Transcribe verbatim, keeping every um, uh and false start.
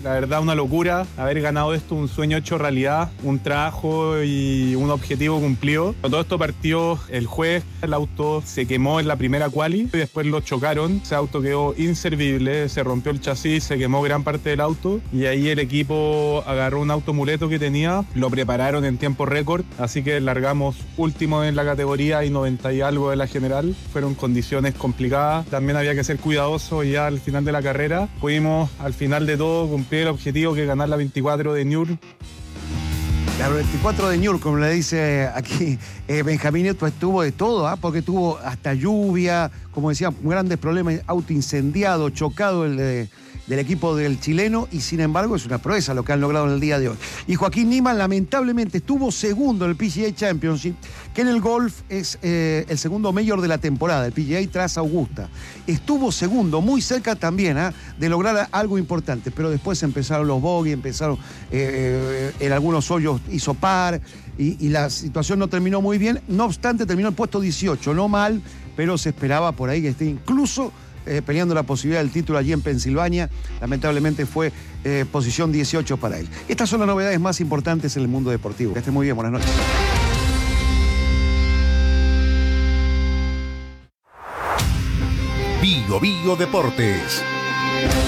La verdad, una locura haber ganado esto, un sueño hecho realidad, un trabajo y un objetivo cumplido. Todo esto partió el jueves, el auto se quemó en la primera quali y después lo chocaron. Ese auto quedó inservible, se rompió el chasis, se quemó gran parte del auto y ahí el equipo agarró un auto muleto que tenía, lo prepararon en tiempo récord, así que largamos último en la categoría y noventa y algo de la general. Fueron condiciones complicadas, también había que ser cuidadoso y ya al final de la carrera pudimos al final de todo cumplir el objetivo que es ganar la veinticuatro de Nürburgring. La veinticuatro de Nürburgring, como le dice aquí eh, Benjamín Nieto, estuvo de todo, ¿eh? Porque tuvo hasta lluvia, como decía, grandes problemas, auto incendiado, chocado el de, del equipo del chileno, y sin embargo es una proeza lo que han logrado en el día de hoy. Y Joaquín Niemann lamentablemente estuvo segundo en el P G A Championship, que en el golf es eh, el segundo mayor de la temporada, el P G A tras Augusta. Estuvo segundo, muy cerca también ¿eh? de lograr algo importante, pero después empezaron los bogies, empezaron eh, en algunos hoyos hizo par, y, y la situación no terminó muy bien. No obstante, terminó en puesto dieciocho, no mal, pero se esperaba por ahí que esté incluso eh, peleando la posibilidad del título allí en Pensilvania. Lamentablemente fue eh, posición dieciocho para él. Estas son las novedades más importantes en el mundo deportivo. Que esté muy bien, buenas noches. Bio Bio Deportes.